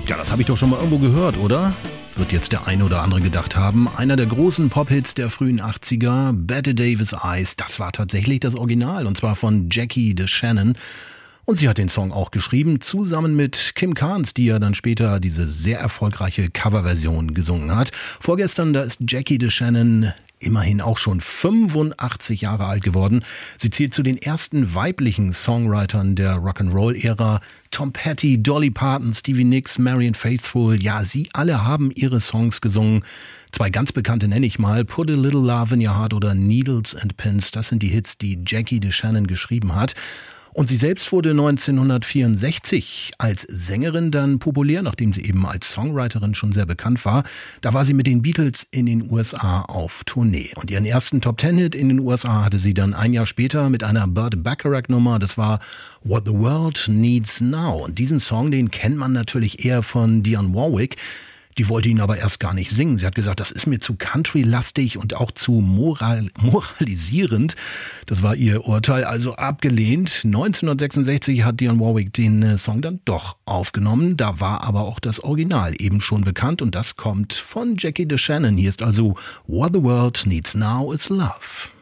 Ja, das habe ich doch schon mal irgendwo gehört, oder? Wird jetzt der eine oder andere gedacht haben. Einer der großen Pop-Hits der frühen 80er, Bette Davis Eyes, das war tatsächlich das Original, und zwar von Jackie DeShannon. Und sie hat den Song auch geschrieben, zusammen mit Kim Carnes, die ja dann später diese sehr erfolgreiche Coverversion gesungen hat. Vorgestern, da ist Jackie DeShannon immerhin auch schon 85 Jahre alt geworden. Sie zählt zu den ersten weiblichen Songwritern der Rock'n'Roll-Ära. Tom Petty, Dolly Parton, Stevie Nicks, Marianne Faithfull, ja, sie alle haben ihre Songs gesungen. Zwei ganz bekannte nenne ich mal, Put a Little Love in Your Heart oder Needles and Pins. Das sind die Hits, die Jackie DeShannon geschrieben hat. Und sie selbst wurde 1964 als Sängerin dann populär, nachdem sie eben als Songwriterin schon sehr bekannt war. Da war sie mit den Beatles in den USA auf Tournee. Und ihren ersten Top-10-Hit in den USA hatte sie dann ein Jahr später mit einer Burt Bacharach-Nummer. Das war What the World Needs Now. Und diesen Song, den kennt man natürlich eher von Dionne Warwick. Die wollte ihn aber erst gar nicht singen. Sie hat gesagt, das ist mir zu country-lastig und auch zu moralisierend. Das war ihr Urteil, also abgelehnt. 1966 hat Dionne Warwick den Song dann doch aufgenommen. Da war aber auch das Original eben schon bekannt und das kommt von Jackie DeShannon. Hier ist also What the World Needs Now is Love.